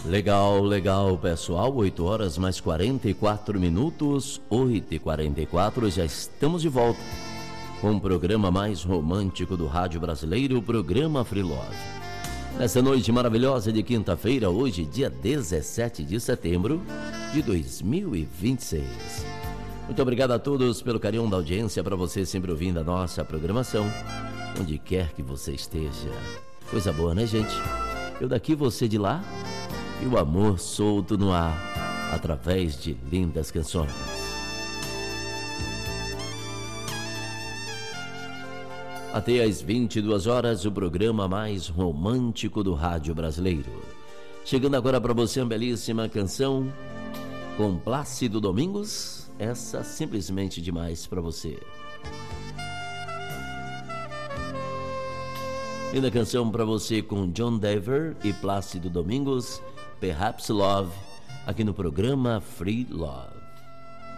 Legal, legal, pessoal. 8 horas mais 44 minutos, 8h44, já estamos de volta com o programa mais romântico do rádio brasileiro, o programa Free Love. Nessa noite maravilhosa de quinta-feira, hoje, dia 17 de setembro de 2026. Muito obrigado a todos pelo carinho da audiência, para você sempre ouvindo a nossa programação, onde quer que você esteja. Coisa boa, né, gente? Eu daqui, você de lá, e o amor solto no ar, através de lindas canções. Até às 22 horas, o programa mais romântico do rádio brasileiro. Chegando agora para você uma belíssima canção com Plácido Domingos, essa simplesmente demais para você. Linda canção para você com John Denver e Plácido Domingos, Perhaps Love, aqui no programa Free Love.